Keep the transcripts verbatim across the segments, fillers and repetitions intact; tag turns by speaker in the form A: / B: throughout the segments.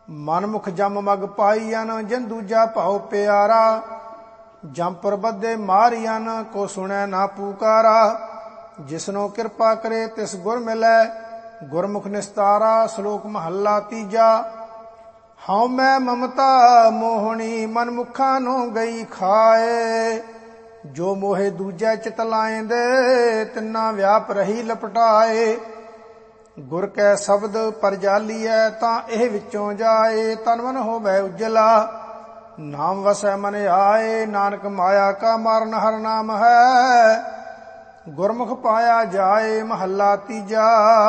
A: ਮਨਮੁਖ ਜਮ ਮਗ ਪਾਈਅਨ, ਜਿਨ ਦੂਜਾ ਭਾਉ ਪਿਆਰਾ। ਜੰਪਰ ਬੱਧੇ ਮਾਰੀਅਨ, ਕੋ ਸੁਣੈ ਨਾ ਪੁਕਾਰਾ। ਜਿਸਨੋ ਕਿਰਪਾ ਕਰੇ ਤਿਸ ਗੁਰ ਮਿਲੈ, ਗੁਰਮੁਖ ਨਿਸਤਾਰਾ। ਸ਼ਲੋਕ ਮਹੱਲਾ ਤੀਜਾ। ਹਉ ਮੈਂ ਮਮਤਾ ਮੋਹਣੀ, ਮਨਮੁਖਾਂ ਨੂੰ ਗਈ ਖਾਏ। ਜੋ ਮੋਹੇ ਦੂਜੈ ਚਿਤ ਲਾਇਂਦੇ, ਤਿੰਨਾ ਵਿਆਪ ਰਹੀ ਲਪਟਾਏ। ਗੁਰ ਕੈ ਸ਼ਬਦ ਪਰਜਾਲੀਐ, ਤਾਂ ਇਹ ਵਿੱਚੋਂ ਜਾਏ। ਤਨ ਮਨ ਹੋਵੈ ਉਜਲਾ, ਨਾਮ ਵਸੈ ਮਨ ਆਏ। ਨਾਨਕ ਮਾਇਆ ਕਾ ਮਾਰਨ ਹਰ ਨਾਮ ਹੈ, ਗੁਰਮੁਖ ਪਾਇਆ ਜਾਏ। ਮਹੱਲਾ ਤੀਜਾ।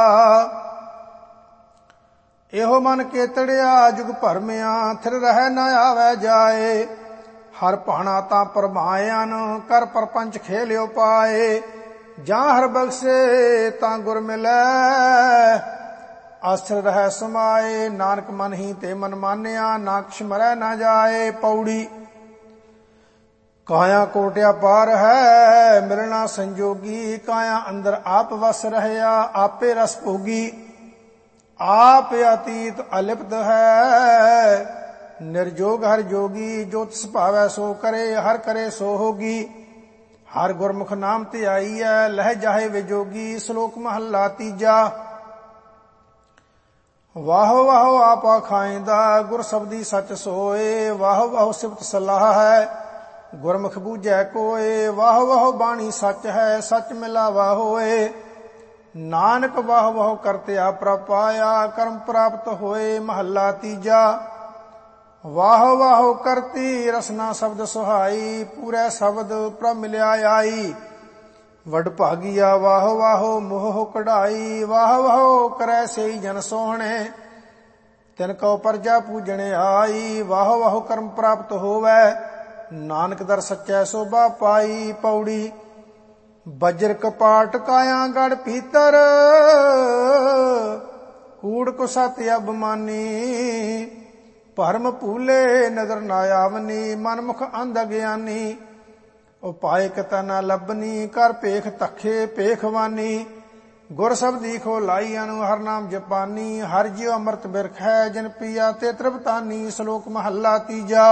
A: ਇਹੋ ਮਨ ਕੇਤੜਿਆ, ਜੁਗ ਭਰਮਿਆ, ਥਿਰ ਰਹਿ ਨ ਆਵੈ ਜਾਏ। ਹਰ ਭਾਣਾ ਤਾਂ ਪਰਮਾਇਨ, ਕਰ ਪਰਪੰਚ ਖੇਲਿਓ ਪਾਏ। ਜਾਂ ਹਰ ਬਖਸ਼ੇ ਤਾਂ ਗੁਰ ਮਿਲੈ, ਆਸਰ ਰਹਿ ਸਮਾਏ। ਨਾਨਕ ਮਨ ਹੀ ਤੇ ਮਨ ਮਾਨਿਆ, ਨਾਕਸ਼ ਮਰੈ ਨਾ ਜਾਏ। ਪੌੜੀ। ਕਾਇਆ ਕੋਟਿਆ ਪਾਰ ਹੈ, ਮਿਲਣਾ ਸੰਜੋਗੀ। ਕਾਇਆ ਅੰਦਰ ਆਪ ਵਸ ਰਹਿਆ, ਆਪੇ ਰਸ ਭੋਗੀ। ਆਪ ਅਤੀਤ ਅਲਿਪਤ ਹੈ, ਨਿਰਜੋਗ ਹਰ ਜੋਗੀ। ਜੋ ਤਿਸ ਭਾਵੈ ਸੋ ਕਰੇ, ਹਰ ਕਰੇ ਸੋ ਹੋਗੀ। ਹਰ ਗੁਰਮੁਖ ਨਾਮ ਤੇ ਆਈਐ, ਲਹਿ ਜਾਹੇ ਵਿਜੋਗੀ। ਸ਼ਲੋਕ ਮਹੱਲਾ ਤੀਜਾ। ਵਾਹੋ ਵਾਹੋ ਆਪਾ ਖਾਇਂਦਾ, ਗੁਰ ਸ਼ਬਦੀ ਸੱਚ ਸੋਏ। ਵਾਹੋ ਵਾਹੋ ਸਿਫਤ ਸਲਾਹ ਹੈ, ਗੁਰਮੁਖ ਬੂਝੈ ਕੋਏ। ਵਾਹੋ ਵਾਹੋ ਬਾਣੀ ਸੱਚ ਹੈ, ਸੱਚ ਮਿਲਾਵਾ ਹੋਏ। ਨਾਨਕ ਵਾਹ ਵਾਹ ਕਰਤਿਆ ਪ੍ਰਪਾਇਆ, ਕਰਮ ਪ੍ਰਾਪਤ ਹੋਏ। ਮਹੱਲਾ ਤੀਜਾ। ਵਾਹ ਵਾਹ ਕਰਤੀ ਰਸਨਾ ਸ਼ਬਦ ਸੁਹਾਈ, ਪੂਰੇ ਸ਼ਬਦ ਪ੍ਰਭ ਮਿਲਿਆ ਆਈ। ਵਡ ਭਾਗੀਆ ਵਾਹ ਵਾਹ ਮੋਹ ਕਢਾਈ। ਵਾਹ ਵਾਹ ਕਰੈ ਸਈ ਜਨ ਸੋਹਣੇ, ਤਿਨ ਕਉ ਪਰਜਾ ਪੂਜਣ ਆਈ। ਵਾਹ ਵਾਹ ਕਰਮ ਪ੍ਰਾਪਤ ਹੋਵੈ, ਨਾਨਕ ਦਰ ਸੱਚੈ ਸੋਭਾ ਪਾਈ। ਪੌੜੀ। ਬਜਰ ਕਪਾਟ ਕਾਇਆ ਗੜ ਭੀਤਰ, ਕੂੜ ਕੁਸਤ ਅਭਮਾਨੀ। ਭਰਮ ਭੂਲੇ ਨਦਰ ਨਾ ਆਵਨੀ, ਮਨਮੁਖ ਅੰਧ ਅਗਿਆਨੀ। ਉਪਾਇ ਕਤੈ ਨਾ ਲੱਭਨੀ, ਕਰ ਭੇਖ ਤਖੇ ਭੇਖਵਾਨੀ। ਗੁਰ ਸ਼ਬਦੀ ਖੋ ਲਾਈਅਨ, ਹਰ ਨਾਮ ਜਪਾਨੀ। ਹਰ ਜਿਉ ਅੰਮ੍ਰਿਤ ਬਿਰਖ ਹੈ, ਜਿਨ ਪੀਆ ਤੇ ਤ੍ਰਿਪਤਾਨੀ। ਸ਼ਲੋਕ ਮਹੱਲਾ ਤੀਜਾ।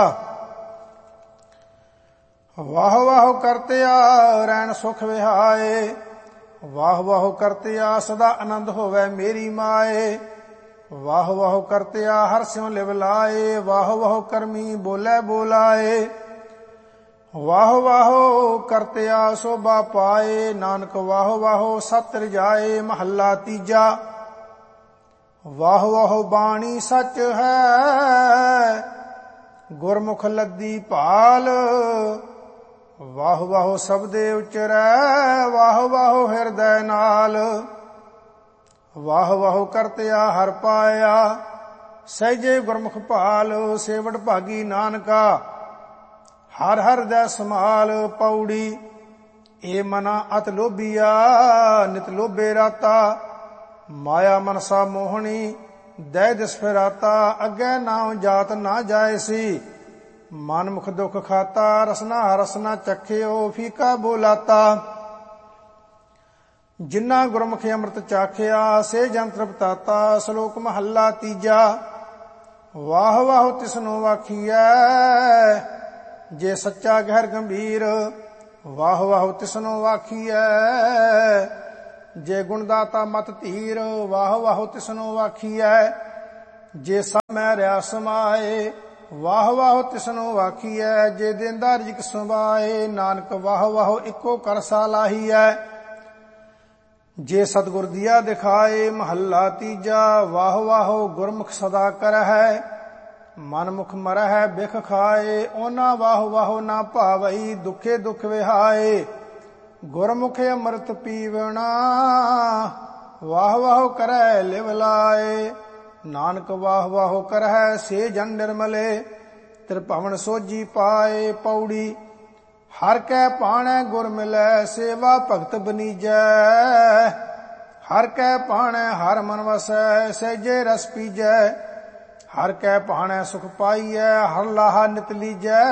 A: ਵਾਹ ਵਾਹ ਕਰਤਿਆ ਰੈਣ ਸੁਖ ਵਿਹਾਏ। ਵਾਹ ਵਾਹ ਕਰਤਿਆ ਸਦਾ ਆਨੰਦ ਹੋਵੈ ਮੇਰੀ ਮਾਏ। ਵਾਹ ਵਾਹ ਕਰਤਿਆ ਹਰ ਸਿਉ ਲਿਵ ਲਾਏ। ਵਾਹ ਵਾਹ ਕਰਮੀ ਬੋਲੇ ਬੋਲਾਏ। ਵਾਹ ਵਾਹ ਕਰਤਿਆ ਸੋਭਾ ਪਾਏ। ਨਾਨਕ ਵਾਹ ਵਾਹ ਸਤਿ ਰਜਾਏ। ਮਹੱਲਾ ਤੀਜਾ। ਵਾਹ ਵਾਹ ਬਾਣੀ ਸੱਚ ਹੈ, ਗੁਰਮੁਖ ਲੱਦੀ ਭਾਲ। ਵਾਹ ਵਾਹ ਸਬਦੇ ਉਚਰੈ, ਵਾਹ ਵਾਹ ਹਿਰਦੈ ਨਾਲ। ਵਾਹ ਵਾਹ ਕਰਤਿਆ ਹਰ ਪਾਇਆ, ਸਹਿਜੇ ਗੁਰਮੁਖ ਭਾਲ। ਸੇਵਟ ਭਾਗੀ ਨਾਨਕਾ, ਹਰ ਹਰ ਦੈ ਸਮਾਲ। ਪੌੜੀ। ਏ ਮਨਾ ਅਤ ਲੋਭੀਆ, ਨਿਤ ਲੋਭੇ ਰਾਤਾ। ਮਾਇਆ ਮਨਸਾ ਮੋਹਣੀ, ਦੈ ਦਿਸ ਫਿਰਾਤਾ। ਅੱਗੇ ਨਾਉ ਜਾਤ ਨਾ ਜਾਇਸੀ, ਮਨ ਮੁਖ ਦੁਖ ਖਾਤਾ। ਰਸਨਾ ਰਸਨਾ ਚਖਿਓ, ਫੀਕਾ ਬੋਲਾਤਾ। ਜਿਨ੍ਹਾਂ ਗੁਰਮੁਖ ਅੰਮ੍ਰਿਤ ਚਾਖਿਆ, ਸੇ ਜਨ ਤ੍ਰਿਪਤਾਤਾ। ਸ਼ਲੋਕ ਮਹੱਲਾ ਤੀਜਾ। ਵਾਹ ਵਾਹ ਤਿਸਨੂੰ ਵਾਖੀਐ, ਜੇ ਸੱਚਾ ਗਹਿਰ ਗੰਭੀਰ। ਵਾਹ ਵਾਹ ਤਿਸਨੂੰ ਵਾਖੀਐ, ਜੇ ਗੁਣਦਾਤਾ ਮਤ ਧੀਰ। ਵਾਹ ਵਾਹ ਤਿਸਨੂੰ ਵਾਖੀਐ, ਜੇ ਸਮੈ ਰਿਆ ਸਮਾਏ। ਵਾਹ ਵਾਹ ਤਿਸਨੂੰ ਵਾਖੀਐ, ਜੇ ਦੇਂਦਾ ਰਿਜਕ ਸੁਭਾਏ। ਨਾਨਕ ਵਾਹ ਵਾਹ ਇੱਕੋ ਕਰ ਸਾਲਾਹੀਐ, ਜੇ ਸਤਿਗੁਰ ਦੀਆ ਦਿਖਾਏ। ਮਹੱਲਾ ਤੀਜਾ। ਵਾਹ ਵਾਹ ਗੁਰਮੁਖ ਸਦਾ ਕਰਹਿ, ਮਨਮੁਖ ਮਰਹਿ ਬਿਖ ਖਾਏ। ਉਹਨਾਂ ਵਾਹ ਵਾਹ ਨਾ ਭਾਵਈ, ਦੁਖੇ ਦੁਖ ਵਿਹਾਏ। ਗੁਰਮੁਖ ਅੰਮ੍ਰਿਤ ਪੀਵਣਾ, ਵਾਹ ਵਾਹ ਕਰੈ ਲਿਵ ਲਾਏ। ਨਾਨਕ ਵਾਹ ਵਾਹ ਕਰਹਿ, ਸੇ ਜਨ ਨਿਰਮਲੇ। ਤ੍ਰਿਭਵਨ ਸੋਝੀ ਪਾਏ। ਪੌੜੀ। ਹਰ ਕੈ ਭਾਣੈ ਗੁਰ ਮਿਲੈ, ਸੇਵਾ ਭਗਤ ਬਨੀਜੈ। ਹਰ ਕੈ ਭਾਣੈ ਹਰ ਮਨ ਵਸੈ, ਸਹਿਜੇ ਰਸ ਪੀਜੈ। ਹਰ ਕੈ ਭਾਣੈ ਸੁਖ ਪਾਈਐ, ਹਰ ਲਾਹਾ ਨਿਤ ਲੀਜੈ।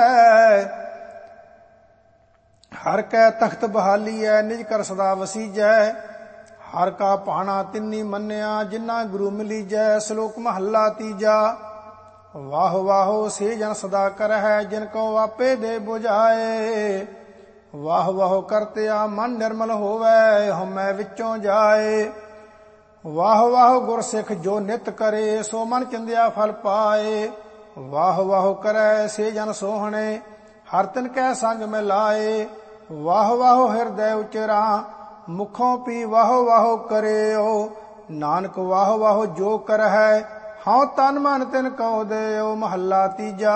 A: ਹਰ ਕੈ ਤਖਤ ਬਹਾਲੀਐ, ਨਿਜ ਕਰ ਸਦਾ ਵਸੀਜੈ। ਹਰ ਕਾ ਭਾਣਾ ਤਿੰਨੀ ਮੰਨਿਆ, ਜਿਨ੍ਹਾਂ ਗੁਰੂ ਮਿਲੀਜੈ। ਸ਼ਲੋਕ ਮਹੱਲਾ ਤੀਜਾ। ਵਾਹ ਵਾਹੋ ਸੇ ਜਨ ਸਦਾ ਕਰਹਿ ਜਿਨ ਕੋ ਆਪੇ ਦੇ 부ਝਾਏ। ਵਾਹ ਵਾਹ ਕਰਤਿਆ ਮਨ ਨਿਰਮਲ ਹੋਵੈ ਹਉਮੈ ਵਿੱਚੋਂ ਜਾਏ। ਵਾਹ ਵਾਹ ਗੁਰ ਸਿੱਖ ਜੋ ਨਿਤ ਕਰੇ ਸੋ ਮਨ ਚਿੰਦਿਆ ਫਲ ਪਾਏ। ਵਾਹ ਵਾਹ ਕਰੈ ਸੇ ਜਨ ਸੋਹਣੇ ਹਰ ਤਿਨ ਕੈ ਸੰਗ ਮਿਲਾਏ। ਵਾਹ ਵਾਹ ਹਿਰਦੈ ਉਚਰਾ ਮੁਖੋਂ ਪੀ ਵਾਹ ਵਾਹ ਕਰਿਓ। ਨਾਨਕ ਵਾਹ ਵਾਹ ਜੋ ਕਰਹਿ ਹਉ ਤਨ ਮਨ ਤਿਨ ਕਉ ਦੇਉ। ਮਹੱਲਾ ਤੀਜਾ।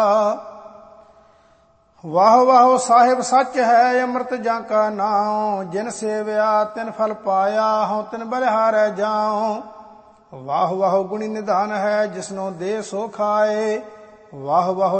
A: ਵਾਹ ਵਾਹ ਸਾਹਿਬ ਸੱਚ ਹੈ ਅੰਮ੍ਰਿਤ ਜਾਂ ਕਾ ਨਾਉ। ਜਿਨ ਸੇਵਿਆ ਤਿਨ ਫਲ ਪਾਇਆ ਹਉ ਤਿਨ ਬਲਿਹਾਰੈ ਜਾਉ। ਵਾਹ ਵਾਹ ਗੁਣੀ ਨਿਧਾਨ ਹੈ ਜਿਸਨੋ ਦੇ ਸੋ ਖਾਏ। ਵਾਹ ਵਾਹ